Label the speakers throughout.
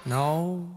Speaker 1: No.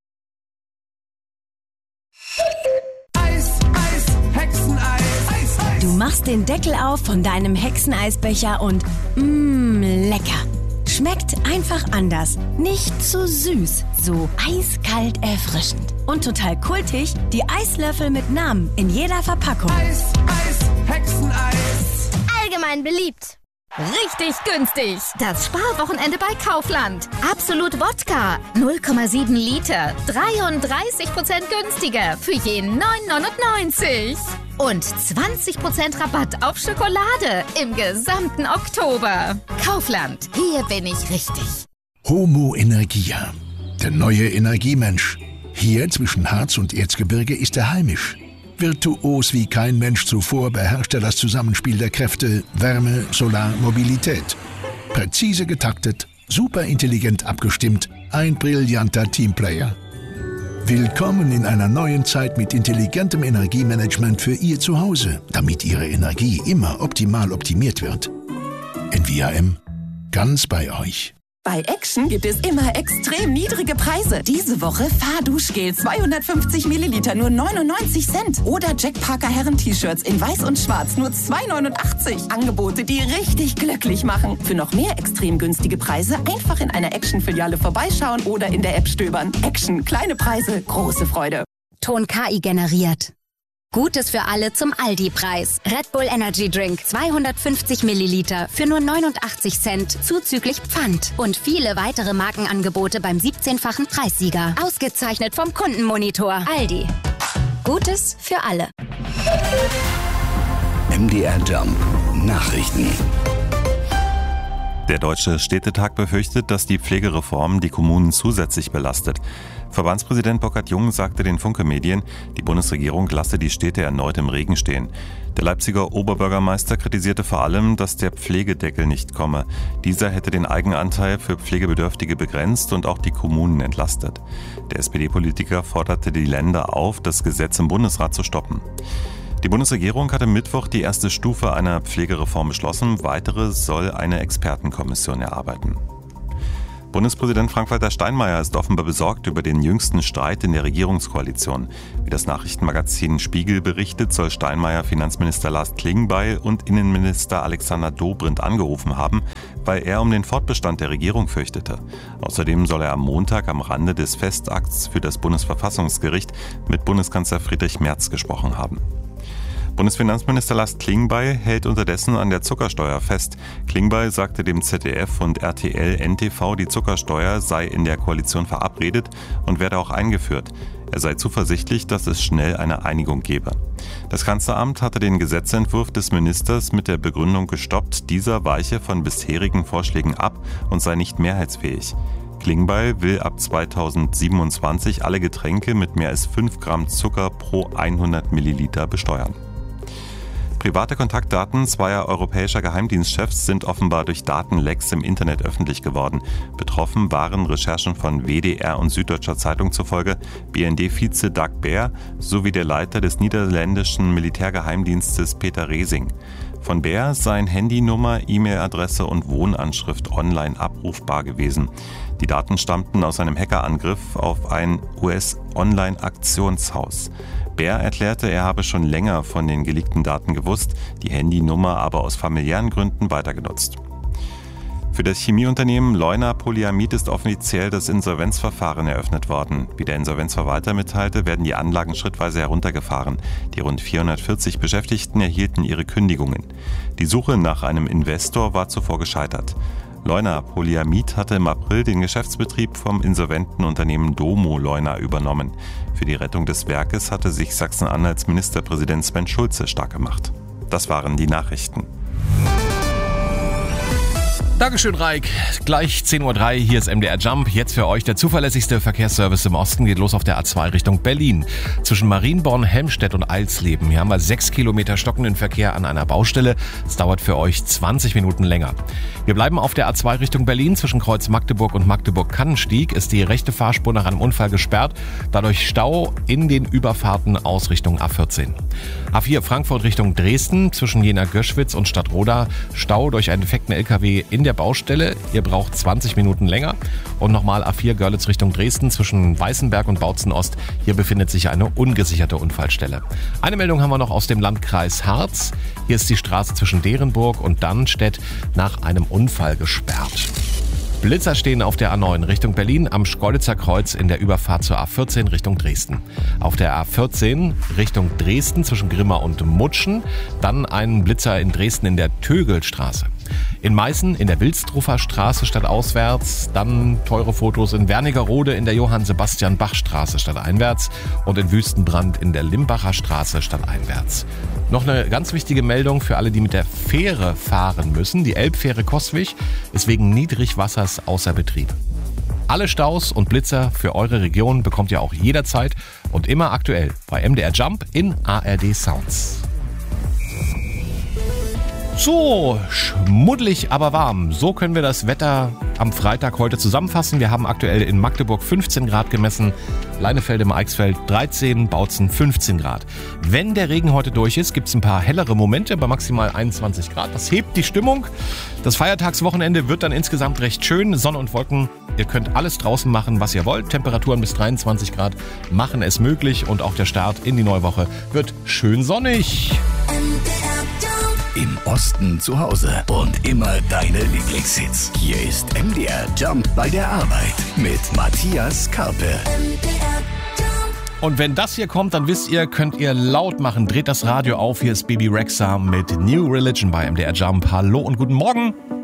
Speaker 2: Eis, Eis, Hexeneis. Eis, Eis.
Speaker 3: Du machst den Deckel auf von deinem Hexeneisbecher und lecker. Schmeckt einfach anders. Nicht zu süß, so eiskalt erfrischend. Und total kultig, die Eislöffel mit Namen in jeder Verpackung.
Speaker 2: Eis, Eis, Hexeneis.
Speaker 4: Allgemein beliebt. Richtig günstig. Das Sparwochenende bei Kaufland. Absolut Wodka. 0,7 Liter. 33% günstiger. Für jeden 9,99. Und 20% Rabatt auf Schokolade im gesamten Oktober. Kaufland. Hier bin ich richtig.
Speaker 5: Homo Energia. Der neue Energiemensch. Hier zwischen Harz und Erzgebirge ist er heimisch. Virtuos wie kein Mensch zuvor beherrscht er das Zusammenspiel der Kräfte Wärme, Solar, Mobilität. Präzise getaktet, super intelligent abgestimmt, ein brillanter Teamplayer. Willkommen in einer neuen Zeit mit intelligentem Energiemanagement für Ihr Zuhause, damit Ihre Energie immer optimal optimiert wird. NVIM, ganz bei euch.
Speaker 6: Bei Action gibt es immer extrem niedrige Preise. Diese Woche Fahrduschgel 250 Milliliter nur 99 Cent. Oder Jack Parker Herren-T-Shirts in weiß und schwarz nur 2,89. Angebote, die richtig glücklich machen. Für noch mehr extrem günstige Preise einfach in einer Action-Filiale vorbeischauen oder in der App stöbern. Action, kleine Preise, große Freude.
Speaker 7: Ton KI generiert. Gutes für alle zum Aldi-Preis. Red Bull Energy Drink 250 Milliliter für nur 89 Cent zuzüglich Pfand. Und viele weitere Markenangebote beim 17-fachen Preissieger. Ausgezeichnet vom Kundenmonitor. Aldi. Gutes für alle.
Speaker 8: MDR Jump. Nachrichten.
Speaker 9: Der Deutsche Städtetag befürchtet, dass die Pflegereform die Kommunen zusätzlich belastet. Verbandspräsident Burkhard-Jung sagte den Funke-Medien, die Bundesregierung lasse die Städte erneut im Regen stehen. Der Leipziger Oberbürgermeister kritisierte vor allem, dass der Pflegedeckel nicht komme. Dieser hätte den Eigenanteil für Pflegebedürftige begrenzt und auch die Kommunen entlastet. Der SPD-Politiker forderte die Länder auf, das Gesetz im Bundesrat zu stoppen. Die Bundesregierung hat am Mittwoch die erste Stufe einer Pflegereform beschlossen. Weitere soll eine Expertenkommission erarbeiten. Bundespräsident Frank-Walter Steinmeier ist offenbar besorgt über den jüngsten Streit in der Regierungskoalition. Wie das Nachrichtenmagazin Spiegel berichtet, soll Steinmeier Finanzminister Lars Klingbeil und Innenminister Alexander Dobrindt angerufen haben, weil er um den Fortbestand der Regierung fürchtete. Außerdem soll er am Montag am Rande des Festakts für das Bundesverfassungsgericht mit Bundeskanzler Friedrich Merz gesprochen haben. Bundesfinanzminister Lars Klingbeil hält unterdessen an der Zuckersteuer fest. Klingbeil sagte dem ZDF und RTL NTV, die Zuckersteuer sei in der Koalition verabredet und werde auch eingeführt. Er sei zuversichtlich, dass es schnell eine Einigung gebe. Das Kanzleramt hatte den Gesetzentwurf des Ministers mit der Begründung gestoppt, dieser weiche von bisherigen Vorschlägen ab und sei nicht mehrheitsfähig. Klingbeil will ab 2027 alle Getränke mit mehr als 5 Gramm Zucker pro 100 Milliliter besteuern. Private Kontaktdaten zweier europäischer Geheimdienstchefs sind offenbar durch Datenlecks im Internet öffentlich geworden. Betroffen waren Recherchen von WDR und Süddeutscher Zeitung zufolge BND-Vize Dag Baer sowie der Leiter des niederländischen Militärgeheimdienstes Peter Resing. Von Baer seien Handynummer, E-Mail-Adresse und Wohnanschrift online abrufbar gewesen. Die Daten stammten aus einem Hackerangriff auf ein US-Online-Aktionshaus. Baer erklärte, er habe schon länger von den geleakten Daten gewusst, die Handynummer aber aus familiären Gründen weitergenutzt. Für das Chemieunternehmen Leuna Polyamid ist offiziell das Insolvenzverfahren eröffnet worden. Wie der Insolvenzverwalter mitteilte, werden die Anlagen schrittweise heruntergefahren. Die rund 440 Beschäftigten erhielten ihre Kündigungen. Die Suche nach einem Investor war zuvor gescheitert. Leuna Polyamid hatte im April den Geschäftsbetrieb vom insolventen Unternehmen Domo Leuna übernommen. Für die Rettung des Werkes hatte sich Sachsen-Anhalts Ministerpräsident Sven Schulze stark gemacht. Das waren die Nachrichten.
Speaker 10: Dankeschön, Raik. Gleich 10.03 Uhr, hier ist MDR Jump. Jetzt für euch der zuverlässigste Verkehrsservice im Osten. Geht los auf der A2 Richtung Berlin. Zwischen Marienborn, Helmstedt und Alsleben. Hier haben wir 6 Kilometer stockenden Verkehr an einer Baustelle. Es dauert für euch 20 Minuten länger. Wir bleiben auf der A2 Richtung Berlin. Zwischen Kreuz Magdeburg und Magdeburg-Kannenstieg ist die rechte Fahrspur nach einem Unfall gesperrt. Dadurch Stau in den Überfahrten aus Richtung A14. A4 Frankfurt Richtung Dresden. Zwischen Jena-Göschwitz und Stadtroda Stau durch einen defekten LKW in der der Baustelle. Ihr braucht 20 Minuten länger. Und nochmal A4 Görlitz Richtung Dresden zwischen Weißenberg und Bautzen Ost. Hier befindet sich eine ungesicherte Unfallstelle. Eine Meldung haben wir noch aus dem Landkreis Harz. Hier ist die Straße zwischen Derenburg und Dannenstedt nach einem Unfall gesperrt. Blitzer stehen auf der A9 Richtung Berlin am Schkeuditzer Kreuz in der Überfahrt zur A14 Richtung Dresden. Auf der A14 Richtung Dresden zwischen Grimma und Mutschen, dann ein Blitzer in Dresden in der Tögelstraße. In Meißen in der Wilstruffer Straße stadtauswärts, dann teure Fotos in Wernigerode in der Johann-Sebastian-Bach-Straße stadteinwärts und in Wüstenbrand in der Limbacher Straße stadteinwärts. Noch eine ganz wichtige Meldung für alle, die mit der Fähre fahren müssen. Die Elbfähre Coswig ist wegen Niedrigwassers außer Betrieb. Alle Staus und Blitzer für eure Region bekommt ihr auch jederzeit und immer aktuell bei MDR Jump in ARD Sounds. So, schmuddelig, aber warm. So können wir das Wetter am Freitag heute zusammenfassen. Wir haben aktuell in Magdeburg 15 Grad gemessen, Leinefelde im Eichsfeld 13, Bautzen 15 Grad. Wenn der Regen heute durch ist, gibt es ein paar hellere Momente bei maximal 21 Grad. Das hebt die Stimmung. Das Feiertagswochenende wird dann insgesamt recht schön. Sonne und Wolken. Ihr könnt alles draußen machen, was ihr wollt. Temperaturen bis 23 Grad machen es möglich. Und auch der Start in die neue Woche wird schön sonnig.
Speaker 8: Im Osten zu Hause und immer deine Lieblingshits. Hier ist MDR Jump bei der Arbeit mit Matthias Karpe.
Speaker 10: Und wenn das hier kommt, dann wisst ihr, könnt ihr laut machen. Dreht das Radio auf. Hier ist Bebe Rexha mit New Religion bei MDR Jump. Hallo und guten Morgen.